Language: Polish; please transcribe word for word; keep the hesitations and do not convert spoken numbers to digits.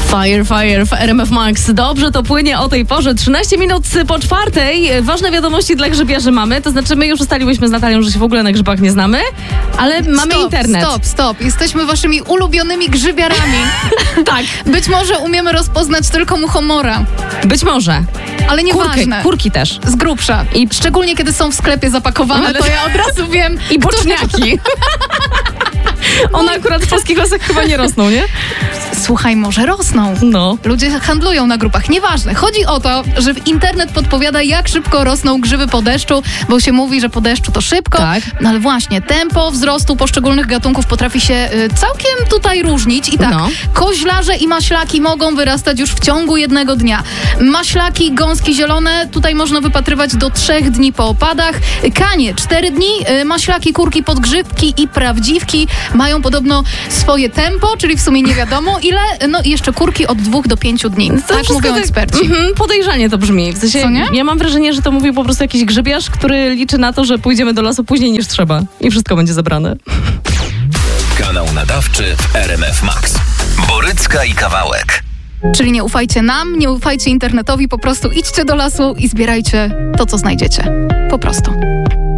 Fire, fire w R M F Max. Dobrze to płynie o tej porze. trzynaście minut po czwartej. Ważne wiadomości dla grzybiarzy mamy. To znaczy my już ustaliłyśmy z Natalią, że się w ogóle na grzybach nie znamy, ale mamy stop, internet. Stop, stop. Jesteśmy waszymi ulubionymi grzybiarami. Tak. Być może umiemy rozpoznać tylko muchomora. Być może. Ale nieważne. Kurki, kurki też. Z grubsza. I szczególnie kiedy są w sklepie zapakowane, Ale... to ja od razu wiem. I boczniaki. One akurat w polskich lasach chyba nie rosną, nie? Słuchaj, może rosną. No. Ludzie handlują na grupach. Nieważne. Chodzi o to, że internet podpowiada, jak szybko rosną grzyby po deszczu, bo się mówi, że po deszczu to szybko. Tak. No ale właśnie, tempo wzrostu poszczególnych gatunków potrafi się y, całkiem tutaj różnić. I tak, No. koźlarze i maślaki mogą wyrastać już w ciągu jednego dnia. Maślaki, gąski zielone, tutaj można wypatrywać do trzech dni po opadach. Kanie, cztery dni. Y, maślaki, kurki, podgrzybki i prawdziwki mają podobno swoje tempo, czyli w sumie nie wiadomo ile. No i jeszcze kurki od dwóch do pięciu dni. To Tak mówią tak, eksperci. Mm, podejrzanie to brzmi. W sensie, Co nie? ja mam wrażenie, że to mówił po prostu jakiś grzybiarz, który liczy na to, że pójdziemy do lasu później niż trzeba i wszystko będzie zabrane. Kanał nadawczy w R M F Max. Borycka i Kawałek. Czyli nie ufajcie nam, nie ufajcie internetowi, po prostu idźcie do lasu i zbierajcie to, co znajdziecie. Po prostu.